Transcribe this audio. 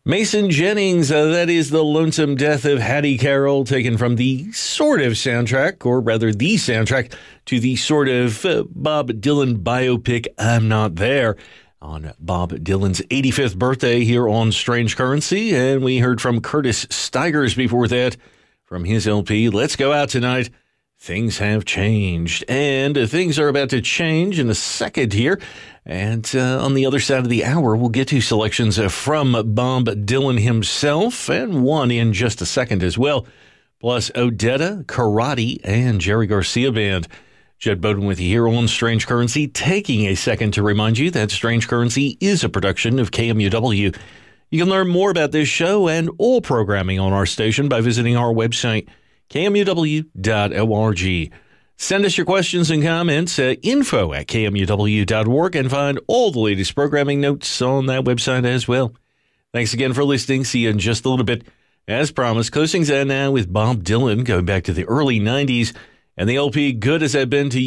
Mason Jennings, that is The Lonesome Death of Hattie Carroll, taken from the sort of soundtrack, or rather the soundtrack, to the sort of Bob Dylan biopic, I'm Not There, on Bob Dylan's 85th birthday here on Strange Currency. And we heard from Curtis Stigers before that from his LP, Let's Go Out Tonight. Things have changed, and things are about to change in a second here. And on the other side of the hour, we'll get to selections from Bob Dylan himself, and one in just a second as well, plus Odetta, Karate, and Jerry Garcia Band. Jed Bowden with you here on Strange Currency, taking a second to remind you that Strange Currency is a production of KMUW. You can learn more about this show and all programming on our station by visiting our website, KMUW.org. Send us your questions and comments at info@KMUW.org and find all the latest programming notes on that website as well. Thanks again for listening. See you in just a little bit. As promised, closings out now with Bob Dylan going back to the early 90s and the LP Good As I've Been to You.